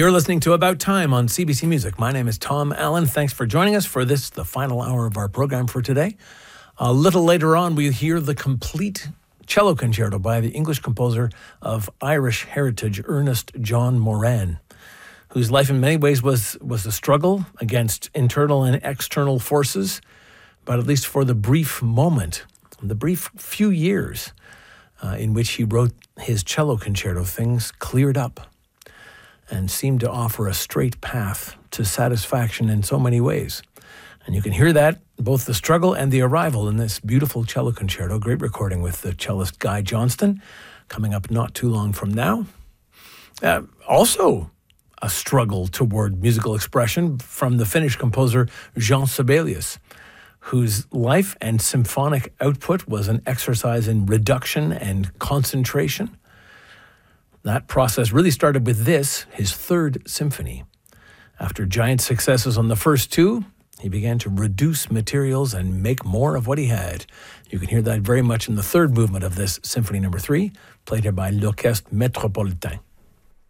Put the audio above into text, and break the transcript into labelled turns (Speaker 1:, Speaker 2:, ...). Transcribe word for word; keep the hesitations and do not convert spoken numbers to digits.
Speaker 1: You're listening to About Time on C B C Music. My name is Tom Allen. Thanks for joining us for this, the final hour of our program for today. A little later on, we'll hear the complete cello concerto by the English composer of Irish heritage, Ernest John Moran, whose life in many ways was, was a struggle against internal and external forces, but at least for the brief moment, the brief few years uh, in which he wrote his cello concerto, things cleared up and seemed to offer a straight path to satisfaction in so many ways. And you can hear that, both the struggle and the arrival, in this beautiful cello concerto. Great recording with the cellist Guy Johnston, coming up not too long from now. Uh, also a struggle toward musical expression from the Finnish composer Jean Sibelius, whose life and symphonic output was an exercise in reduction and concentration. That process really started with this, his third symphony. After giant successes on the first two, he began to reduce materials and make more of what he had. You can hear that very much in the third movement of this Symphony Number Three, played here by l'Orchestre Métropolitain.